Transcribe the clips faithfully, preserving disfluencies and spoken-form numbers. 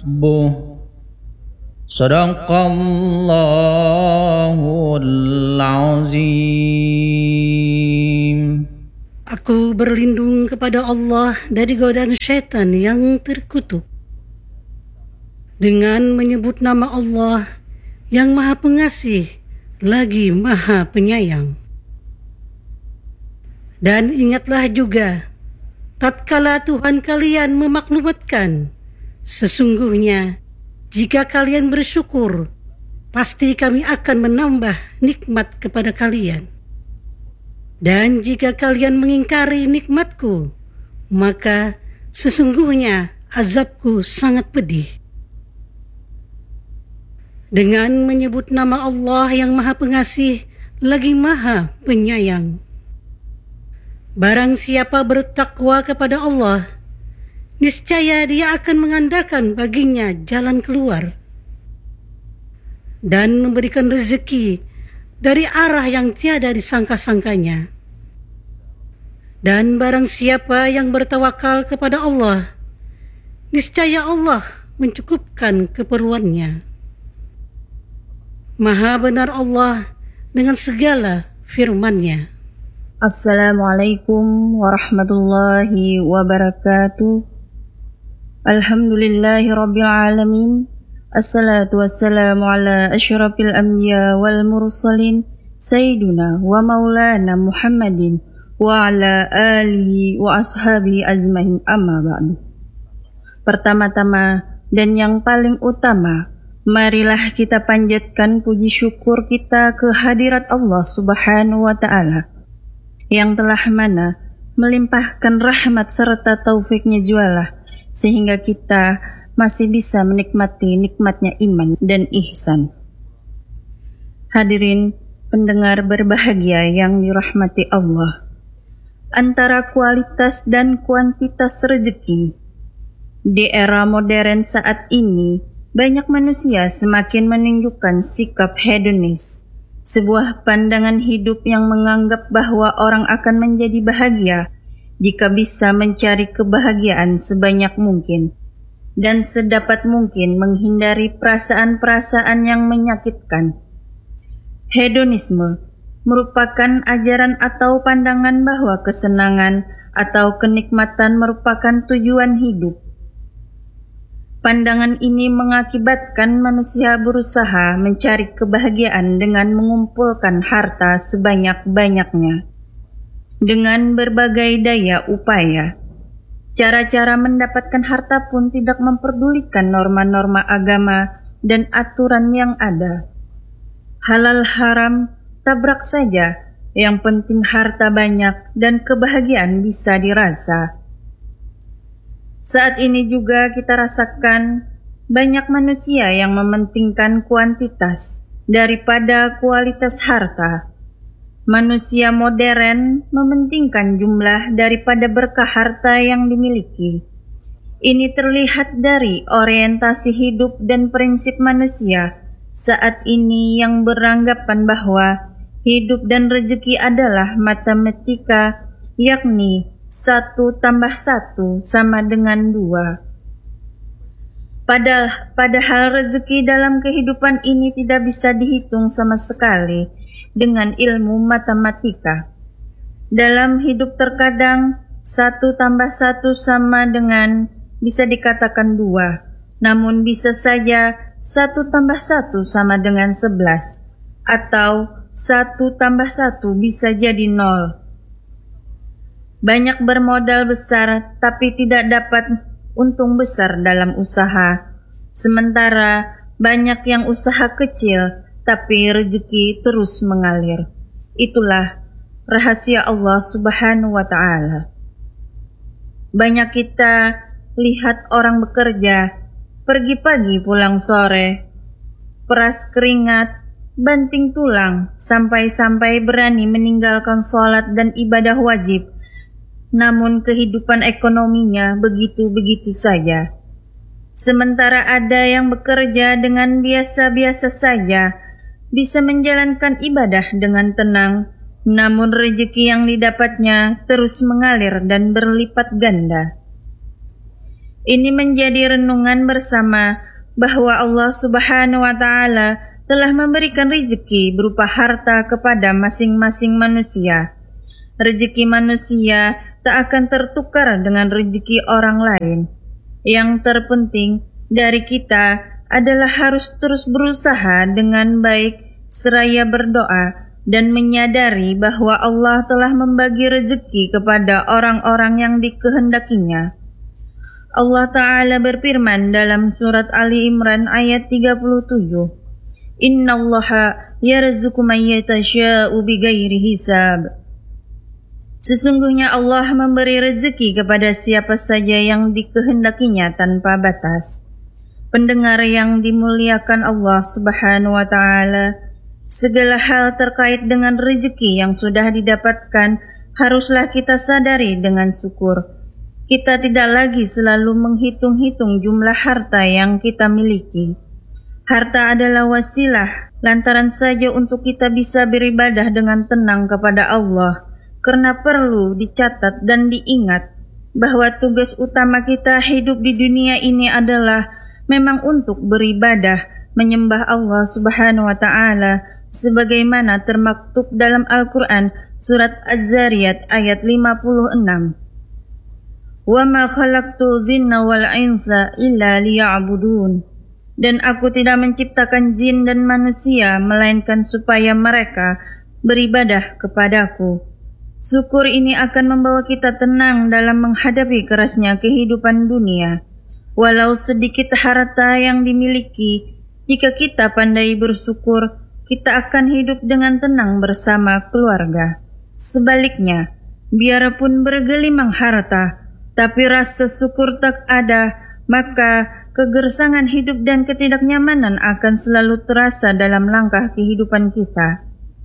حسبه صدق الله العظيم. Aku berlindung kepada Allah dari godaan syaitan yang terkutuk dengan menyebut nama Allah yang Maha Pengasih lagi Maha Penyayang. Dan ingatlah juga, tatkala Tuhan kalian memaklumatkan, sesungguhnya jika kalian bersyukur, pasti kami akan menambah nikmat kepada kalian. Dan jika kalian mengingkari nikmatku, maka sesungguhnya azabku sangat pedih. Dengan menyebut nama Allah yang Maha Pengasih lagi Maha Penyayang. Barang siapa bertakwa kepada Allah, niscaya dia akan mengandalkan baginya jalan keluar dan memberikan rezeki dari arah yang tiada disangka-sangkanya. Dan barang siapa yang bertawakal kepada Allah, niscaya Allah mencukupkan keperluannya. Maha benar Allah dengan segala firman-Nya. Assalamualaikum warahmatullahi wabarakatuh. Alhamdulillahi rabbil alamin. Assalatu wassalamu ala asyrafil anbiya wal mursalin Sayyiduna wa maulana Muhammadin wa ala alihi wa ashabihi azmahin, amma ba'du. Pertama-tama dan yang paling utama, marilah kita panjatkan puji syukur kita ke hadirat Allah subhanahu wa ta'ala yang telah mana melimpahkan rahmat serta taufiknya jualah sehingga kita masih bisa menikmati nikmatnya iman dan ihsan. Hadirin pendengar berbahagia yang dirahmati Allah, antara kualitas dan kuantitas rezeki di era modern saat ini, banyak manusia semakin menunjukkan sikap hedonis, sebuah pandangan hidup yang menganggap bahwa orang akan menjadi bahagia jika bisa mencari kebahagiaan sebanyak mungkin dan sedapat mungkin menghindari perasaan-perasaan yang menyakitkan. Hedonisme merupakan ajaran atau pandangan bahwa kesenangan atau kenikmatan merupakan tujuan hidup. Pandangan ini mengakibatkan manusia berusaha mencari kebahagiaan dengan mengumpulkan harta sebanyak-banyaknya dengan berbagai daya upaya. Cara-cara mendapatkan harta pun tidak memperdulikan norma-norma agama dan aturan yang ada. Halal haram tabrak saja, yang penting harta banyak dan kebahagiaan bisa dirasa. Saat ini juga kita rasakan banyak manusia yang mementingkan kuantitas daripada kualitas harta. Manusia modern mementingkan jumlah daripada berkah harta yang dimiliki. Ini terlihat dari orientasi hidup dan prinsip manusia saat ini yang beranggapan bahwa hidup dan rezeki adalah matematika, yakni satu tambah satu sama dengan dua. Padahal, padahal rezeki dalam kehidupan ini tidak bisa dihitung sama sekali dengan ilmu matematika. Dalam hidup terkadang satu tambah satu sama dengan bisa dikatakan dua, namun bisa saja satu tambah satu sama dengan sebelas, atau satu tambah satu bisa jadi nol. Banyak bermodal besar tapi tidak dapat untung besar dalam usaha, sementara banyak yang usaha kecil tapi rezeki terus mengalir. Itulah rahasia Allah subhanahu wa ta'ala. Banyak kita lihat orang bekerja, pergi pagi pulang sore, peras keringat, banting tulang, sampai-sampai berani meninggalkan sholat dan ibadah wajib. Namun kehidupan ekonominya begitu-begitu saja. Sementara ada yang bekerja dengan biasa-biasa saja, bisa menjalankan ibadah dengan tenang, namun rezeki yang didapatnya terus mengalir dan berlipat ganda. Ini menjadi renungan bersama bahwa Allah Subhanahu wa Ta'ala telah memberikan rezeki berupa harta kepada masing-masing manusia. Rezeki manusia tak akan tertukar dengan rezeki orang lain. Yang terpenting dari kita adalah harus terus berusaha dengan baik seraya berdoa dan menyadari bahwa Allah telah membagi rezeki kepada orang-orang yang dikehendakinya. Allah Ta'ala berfirman dalam surat Ali Imran ayat tiga puluh tujuh, Inna Allaha yarzuqu man yatasha'u bighairi hisab. Sesungguhnya Allah memberi rezeki kepada siapa saja yang dikehendakinya tanpa batas. Pendengar yang dimuliakan Allah Subhanahu wa Ta'ala, segala hal terkait dengan rezeki yang sudah didapatkan haruslah kita sadari dengan syukur. Kita tidak lagi selalu menghitung-hitung jumlah harta yang kita miliki. Harta adalah wasilah lantaran saja untuk kita bisa beribadah dengan tenang kepada Allah, karena perlu dicatat dan diingat bahwa tugas utama kita hidup di dunia ini adalah memang untuk beribadah, menyembah Allah Subhanahu wa Ta'ala sebagaimana termaktub dalam Al-Quran surat Az-Zariyat ayat lima puluh enam. Wa ma khalaqtul jinna wal insa illa liya'budun. Dan aku tidak menciptakan jin dan manusia melainkan supaya mereka beribadah kepadaku. Syukur ini akan membawa kita tenang dalam menghadapi kerasnya kehidupan dunia. Walau sedikit harta yang dimiliki, jika kita pandai bersyukur, kita akan hidup dengan tenang bersama keluarga. Sebaliknya, biarpun bergelimang harta, tapi rasa syukur tak ada, maka kegersangan hidup dan ketidaknyamanan akan selalu terasa dalam langkah kehidupan kita.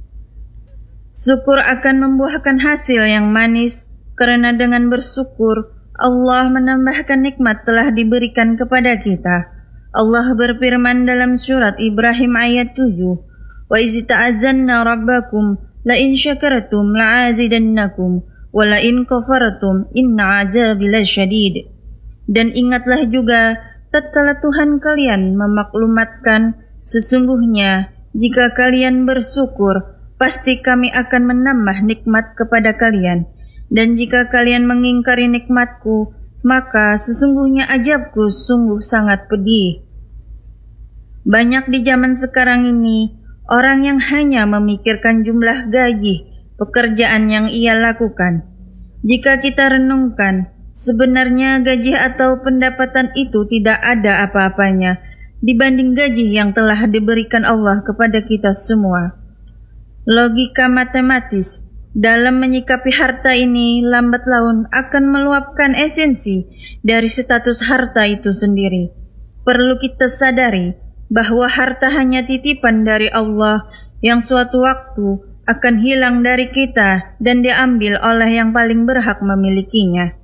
Syukur akan membuahkan hasil yang manis, karena dengan bersyukur, Allah menambahkan nikmat telah diberikan kepada kita. Allah berfirman dalam surat Ibrahim ayat tujuh, Wa iz ta'azzanna rabbakum la in syakartum la'azidannakum wala in kafartum inna azabi lasyadid. Dan ingatlah juga tatkala Tuhan kalian memaklumatkan, sesungguhnya jika kalian bersyukur pasti kami akan menambah nikmat kepada kalian, dan jika kalian mengingkari nikmatku maka sesungguhnya azabku sungguh sangat pedih. Banyak di zaman sekarang ini orang yang hanya memikirkan jumlah gaji pekerjaan yang ia lakukan. Jika kita renungkan, sebenarnya gaji atau pendapatan itu tidak ada apa-apanya dibanding gaji yang telah diberikan Allah kepada kita semua. Logika matematis dalam menyikapi harta ini lambat laun akan meluapkan esensi dari status harta itu sendiri. Perlu kita sadari bahwa harta hanya titipan dari Allah yang suatu waktu akan hilang dari kita dan diambil oleh yang paling berhak memilikinya.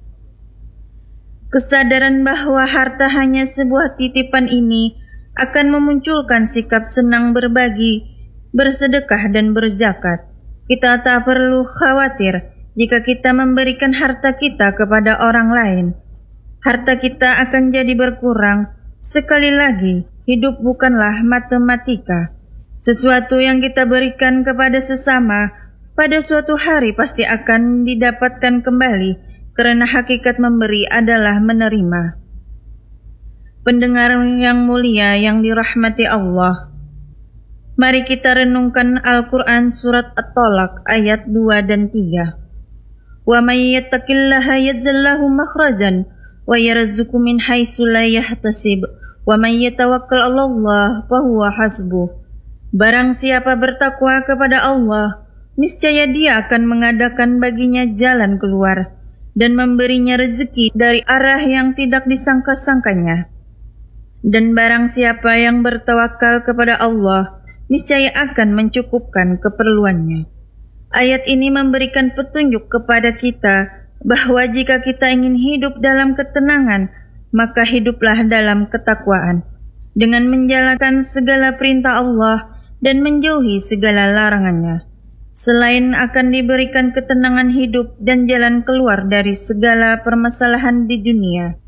Kesadaran bahwa harta hanya sebuah titipan ini akan memunculkan sikap senang berbagi, bersedekah dan berzakat. Kita tak perlu khawatir jika kita memberikan harta kita kepada orang lain. Harta kita akan jadi berkurang. Sekali lagi, hidup bukanlah matematika. Sesuatu yang kita berikan kepada sesama pada suatu hari pasti akan didapatkan kembali, karena hakikat memberi adalah menerima. Pendengar yang mulia yang dirahmati Allah, mari kita renungkan Al-Quran surat At-Talaq ayat dua dan tiga. Wa may yattaqillaha yaj'al lahu makhrajan wa yarzuqhu min haitsu la yahtasib wa may yatawakkal 'alallahi fa huwa hasbuh. Barang siapa bertakwa kepada Allah, niscaya Dia akan mengadakan baginya jalan keluar dan memberinya rezeki dari arah yang tidak disangka-sangkanya. Dan barang siapa yang bertawakal kepada Allah, niscaya akan mencukupkan keperluannya. Ayat ini memberikan petunjuk kepada kita bahwa jika kita ingin hidup dalam ketenangan, maka hiduplah dalam ketakwaan, dengan menjalankan segala perintah Allah dan menjauhi segala larangannya. Selain akan diberikan ketenangan hidup dan jalan keluar dari segala permasalahan di dunia,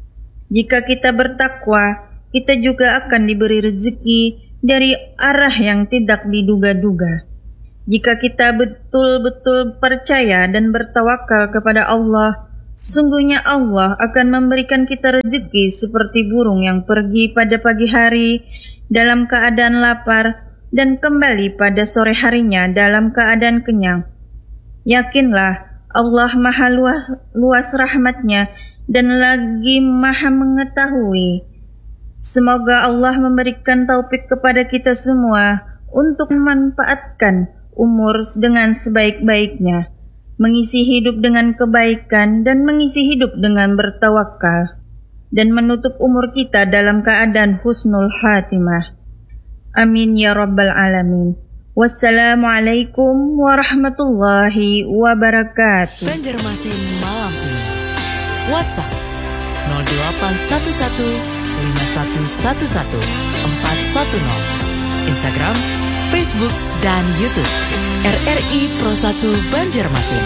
Jika kita bertakwa, kita juga akan diberi rezeki dari arah yang tidak diduga-duga. Jika kita betul-betul percaya dan bertawakal kepada Allah, sungguhnya Allah akan memberikan kita rezeki seperti burung yang pergi pada pagi hari dalam keadaan lapar dan kembali pada sore harinya dalam keadaan kenyang. Yakinlah, Allah maha luas, luas rahmatnya dan lagi maha mengetahui. Semoga Allah memberikan taufik kepada kita semua untuk memanfaatkan umur dengan sebaik-baiknya, mengisi hidup dengan kebaikan dan mengisi hidup dengan bertawakal, dan menutup umur kita dalam keadaan husnul khatimah. Amin ya rabbal alamin. Wassalamualaikum warahmatullahi wabarakatuh. Banjarmasin malam ini. WhatsApp nol delapan satu satu lima satu satu satu empat satu nol. Instagram, Facebook, dan YouTube R R I Pro satu Banjarmasin.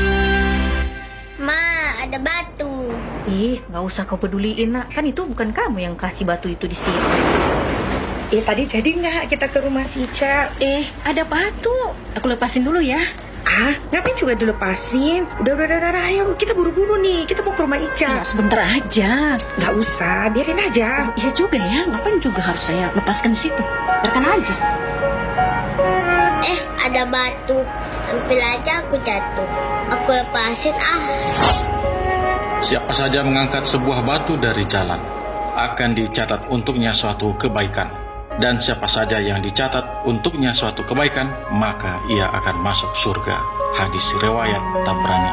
Ma, ada batu. Ih, gak usah kau peduliin, nak. Kan itu bukan kamu yang kasih batu itu di sini. Eh, tadi jadi nggak kita ke rumah si Ica? Eh, ada batu. Aku lepasin dulu ya. Ah, ngapain juga dilepasin? Udah, udah, udah, udah, ayo kita buru-buru nih. Kita mau ke rumah Ica. Ya, sebentar aja. Nggak usah, biarin aja. Iya juga ya, ngapain juga harus saya lepaskan di situ? Biarkan aja. Eh, ada batu. Hampir aja aku jatuh. Aku lepasin ah. Siapa saja mengangkat sebuah batu dari jalan akan dicatat untuknya suatu kebaikan. Dan siapa saja yang dicatat untuknya suatu kebaikan, maka ia akan masuk surga. Hadis riwayat Tabrani.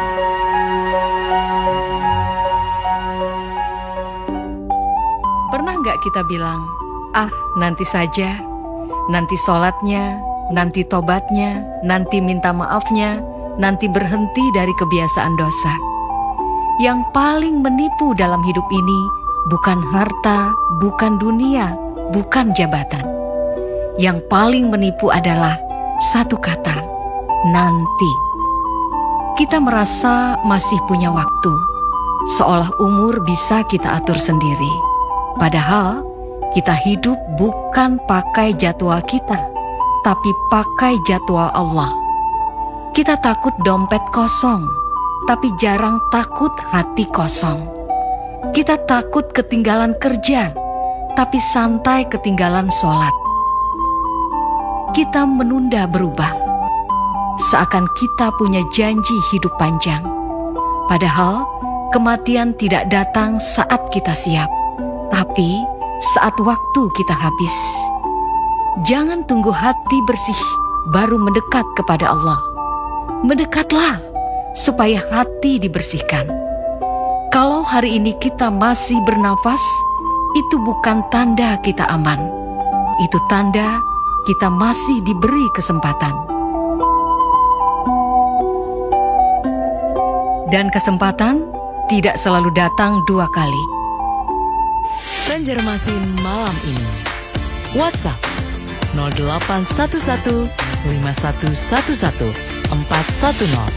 Pernah nggak kita bilang, ah nanti saja, nanti sholatnya, nanti tobatnya, nanti minta maafnya, nanti berhenti dari kebiasaan dosa. Yang paling menipu dalam hidup ini bukan harta, bukan dunia, bukan jabatan. Yang paling menipu adalah satu kata, nanti. Kita merasa masih punya waktu, seolah umur bisa kita atur sendiri. Padahal kita hidup bukan pakai jadwal kita, tapi pakai jadwal Allah. Kita takut dompet kosong, tapi jarang takut hati kosong. Kita takut ketinggalan kerja, tapi santai ketinggalan sholat. Kita menunda berubah, seakan kita punya janji hidup panjang. Padahal kematian tidak datang saat kita siap, tapi saat waktu kita habis. Jangan tunggu hati bersih baru mendekat kepada Allah. Mendekatlah supaya hati dibersihkan. Kalau hari ini kita masih bernafas, itu bukan tanda kita aman. Itu tanda kita masih diberi kesempatan. Dan kesempatan tidak selalu datang dua kali. Banjarmasin malam ini. WhatsApp nol delapan satu satu lima satu satu satu empat satu nol.